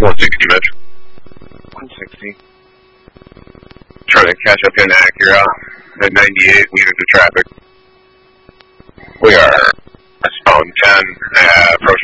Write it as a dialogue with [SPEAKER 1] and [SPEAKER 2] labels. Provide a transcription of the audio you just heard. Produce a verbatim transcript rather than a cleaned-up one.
[SPEAKER 1] one sixty, Mitch.
[SPEAKER 2] one sixty.
[SPEAKER 1] Trying to catch up in Acura at ninety-eight, leaving to traffic. We are westbound ten, uh, approaching